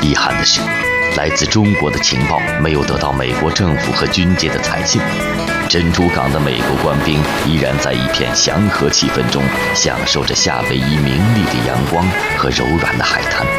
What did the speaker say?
遗憾的是，来自中国的情报没有得到美国政府和军界的采信。珍珠港的美国官兵依然在一片祥和气氛中，享受着夏威夷明丽的阳光和柔软的海滩。